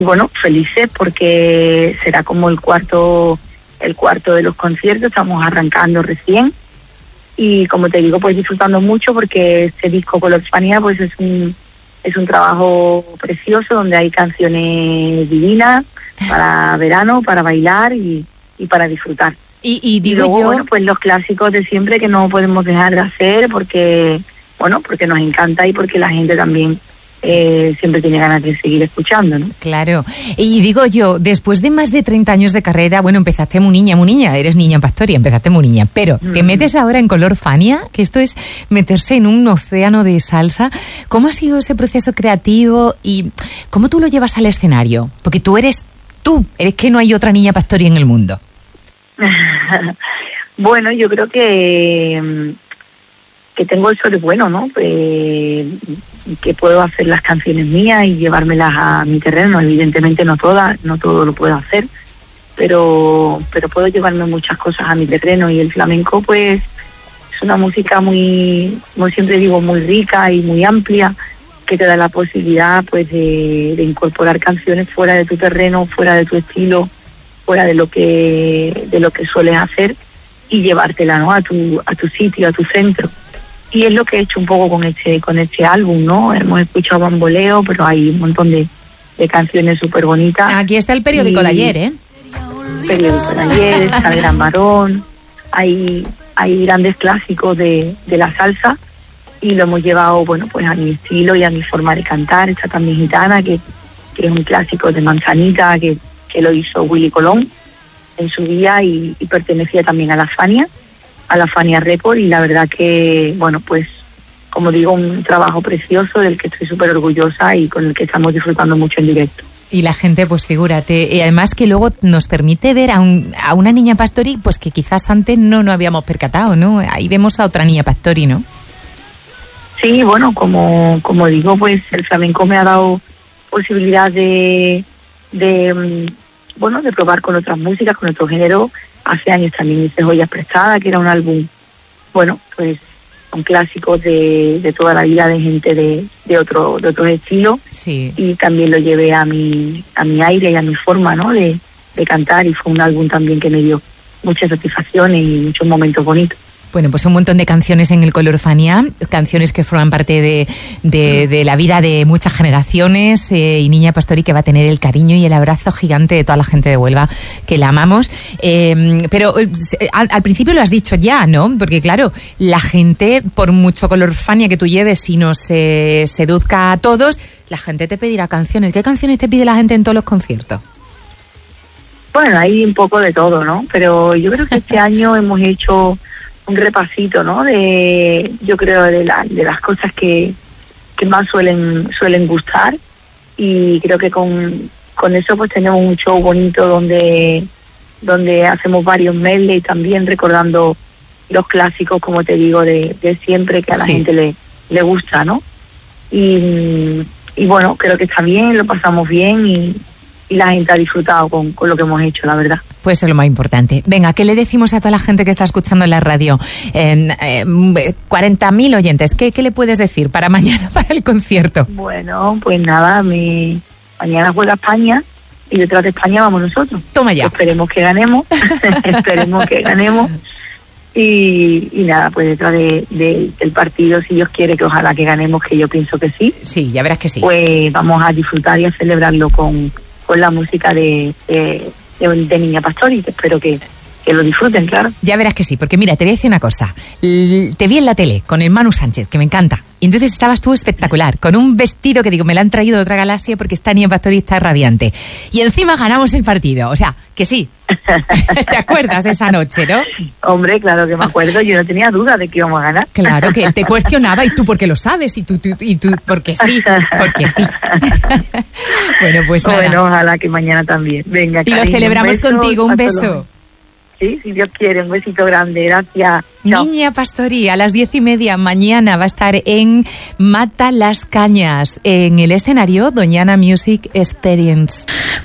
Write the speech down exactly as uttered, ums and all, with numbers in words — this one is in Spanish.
Bueno, felices porque será como el cuarto el cuarto de los conciertos, estamos arrancando recién y como te digo, pues disfrutando mucho porque este disco Colorfania pues es un es un trabajo precioso donde hay canciones divinas para verano, para bailar y, y para disfrutar. Y, y digo y luego, yo... bueno, pues los clásicos de siempre que no podemos dejar de hacer porque, bueno, porque nos encanta y porque la gente también eh, siempre tiene ganas de seguir escuchando, ¿no? Claro. Y digo yo, después de más de treinta años de carrera, bueno, empezaste muy niña, muy niña, eres niña en Pastori, empezaste muy niña, pero mm. te metes ahora en Colorfania, que esto es meterse en un océano de salsa. ¿Cómo ha sido ese proceso creativo y cómo tú lo llevas al escenario? Porque tú eres tú, eres que no hay otra niña Pastori en el mundo. Bueno, yo creo que que tengo eso de bueno, ¿no? Eh, que puedo hacer las canciones mías y llevármelas a mi terreno. Evidentemente no todas, no todo lo puedo hacer, pero pero puedo llevarme muchas cosas a mi terreno y el flamenco pues es una música muy, como siempre digo, muy rica y muy amplia que te da la posibilidad pues de, de incorporar canciones fuera de tu terreno, fuera de tu estilo, fuera de lo que de lo que sueles hacer y llevártela, ¿no? a tu a tu sitio, a tu centro. Y es lo que he hecho un poco con este con este álbum, ¿no? Hemos escuchado bamboleo, pero hay un montón de, de canciones súper bonitas. Aquí está el periódico y, de ayer, ¿eh? Periódico de ayer, está el Gran Varón, hay hay grandes clásicos de, de la salsa y lo hemos llevado, bueno, pues a mi estilo y a mi forma de cantar. Está también Gitana, que, que es un clásico de Manzanita, que que lo hizo Willy Colón en su día y, y pertenecía también a la Fania, a la Fania Record, y la verdad que, bueno, pues, como digo, un trabajo precioso del que estoy súper orgullosa y con el que estamos disfrutando mucho en directo. Y la gente, pues figúrate, y además que luego nos permite ver a, un, a una niña Pastori, pues que quizás antes no nos habíamos percatado, ¿no? Ahí vemos a otra niña Pastori, ¿no? Sí, bueno, como, como digo, pues el flamenco me ha dado posibilidad de... de bueno, de probar con otras músicas, con otros géneros. Hace años también hice Joyas Prestadas, que era un álbum, bueno, pues son clásicos de, de toda la vida de gente de, de otro de otro estilo. Sí. Y también lo llevé a mi a mi aire y a mi forma, ¿no? de, de cantar, y fue un álbum también que me dio muchas satisfacciones y muchos momentos bonitos. Bueno, pues un montón de canciones en el Colorfania, canciones que forman parte de, de, de la vida de muchas generaciones, eh, y Niña Pastori que va a tener el cariño y el abrazo gigante de toda la gente de Huelva, que la amamos. Eh, pero eh, al, al principio lo has dicho ya, ¿no? Porque claro, la gente, por mucho Colorfania que tú lleves, si no se seduzca a todos, la gente te pedirá canciones. ¿Qué canciones te pide la gente en todos los conciertos? Bueno, hay un poco de todo, ¿no? Pero yo creo que este año hemos hecho un repasito, ¿no? De, yo creo, de, la, de las cosas que, que más suelen suelen gustar, y creo que con, con eso pues tenemos un show bonito donde donde hacemos varios medley también recordando los clásicos, como te digo, de, de siempre, que a la sí. gente le, le gusta, ¿no? Y, y bueno, creo que está bien, lo pasamos bien y, y la gente ha disfrutado con, con lo que hemos hecho, la verdad. Pues eso es lo más importante. Venga, ¿qué le decimos a toda la gente que está escuchando en la radio? Eh, eh, cuarenta mil oyentes, ¿qué, ¿qué le puedes decir para mañana, para el concierto? Bueno, pues nada, mi, mañana juega España y detrás de España vamos nosotros. Toma ya. Esperemos que ganemos, esperemos que ganemos. Y, y nada, pues detrás de, de, del partido, si Dios quiere, que ojalá que ganemos, que yo pienso que sí. Sí, ya verás que sí. Pues vamos a disfrutar y a celebrarlo con, con la música de... de De, de Niña Pastori, que espero que, que lo disfruten, claro. Ya verás que sí, porque mira, te voy a decir una cosa. L- te vi en la tele con el Manu Sánchez, que me encanta. Y entonces estabas tú espectacular, con un vestido que digo, me lo han traído de otra galaxia porque esta Niña Pastori está radiante. Y encima ganamos el partido, o sea, que sí. ¿Te acuerdas de esa noche, no? Hombre, claro que me acuerdo, yo no tenía duda de que íbamos a ganar. Claro, que él te cuestionaba, y tú porque lo sabes, y tú, tú, y tú porque sí, porque sí. Bueno, pues nada. Bueno, ojalá que mañana también. Venga, y cariño, lo celebramos un contigo, un beso. Sí, si Dios quiere, un besito grande, gracias. Chao. Niña Pastori, a las diez y media mañana va a estar en Mata las Cañas, en el escenario Doñana Music Experience.